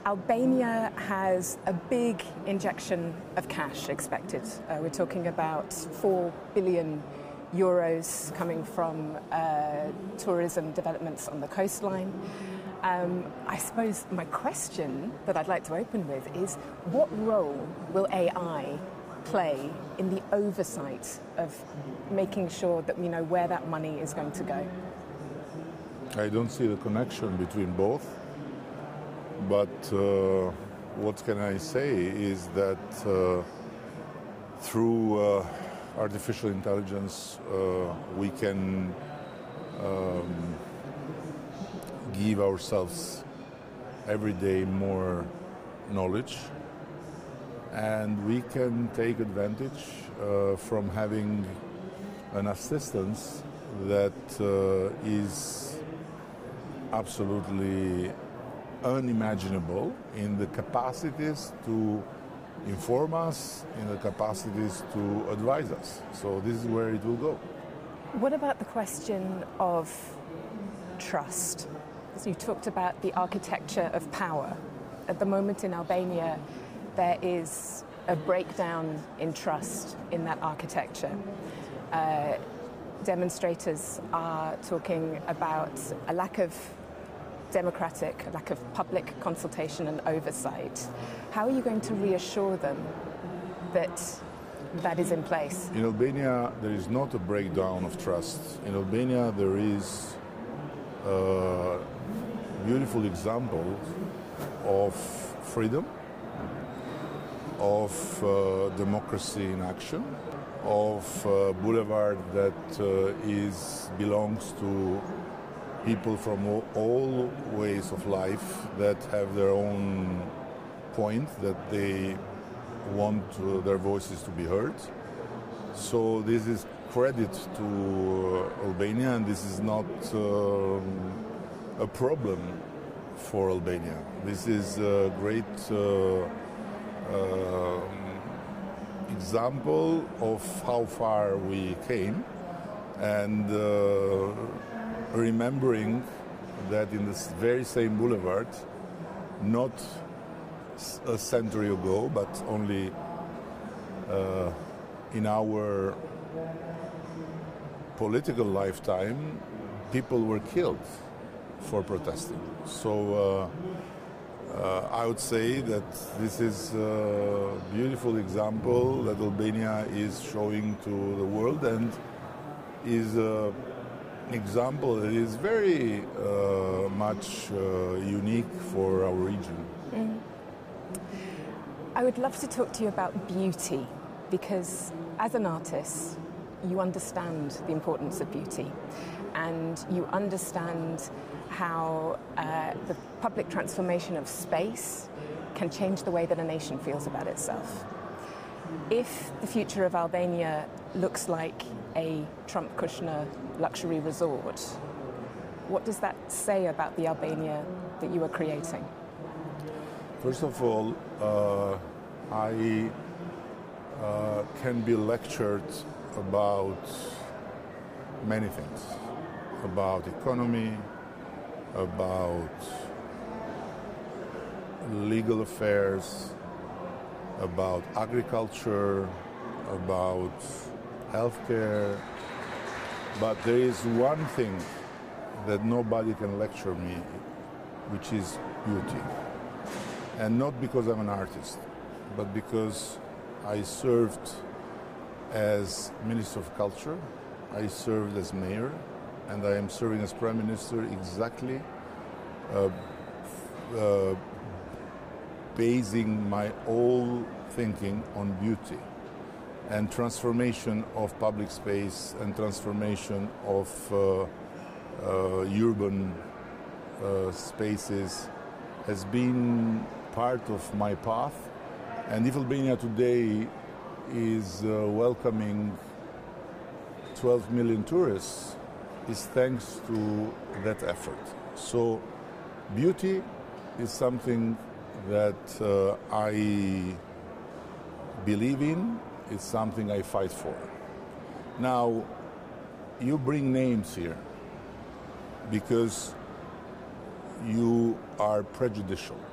Albania has a big injection of cash expected. We're talking about 4 billion euros coming from tourism developments on the coastline. I suppose my question that I'd like to open with is, what role will AI play in the oversight of making sure that we know where that money is going to go? I don't see the connection between both, but what can I say is that through artificial intelligence we can give ourselves every day more knowledge, and we can take advantage from having an assistance that is absolutely unimaginable in the capacities to inform us, in the capacities to advise us. So this is where it will go. What about the question of trust? So you talked about the architecture of power. At the moment in Albania, there is a breakdown in trust in that architecture. Demonstrators are talking about a lack of democratic, a lack of public consultation and oversight. How are you going to reassure them that that is in place? In Albania, there is not a breakdown of trust. In Albania, there is a beautiful example of freedom, of democracy in action, of a boulevard that belongs to people from all ways of life that have their own point, that they want their voices to be heard. So this is credit to Albania, and this is not a problem for Albania. This is a great example of how far we came, and remembering that in this very same boulevard, not a century ago, but only in our political lifetime, people were killed for protesting. So I would say that this is a beautiful example that Albania is showing to the world, and is an example that is very much unique for our region. Mm. I would love to talk to you about beauty, because as an artist, you understand the importance of beauty, and you understand how the public transformation of space can change the way that a nation feels about itself. If the future of Albania looks like a Trump-Kushner luxury resort, what does that say about the Albania that you are creating? First of all, I can be lectured about many things, about economy, about legal affairs, about agriculture, about healthcare, but there is one thing that nobody can lecture me, which is beauty. And not because I'm an artist, but because I served as Minister of Culture, I served as mayor, and I am serving as Prime Minister exactly basing my whole thinking on beauty and transformation of public space and transformation of urban spaces has been part of my path. And if Albania today is welcoming 12 million tourists, is thanks to that effort. So beauty is something that I believe in, it's something I fight for. Now, you bring names here because you are prejudicial.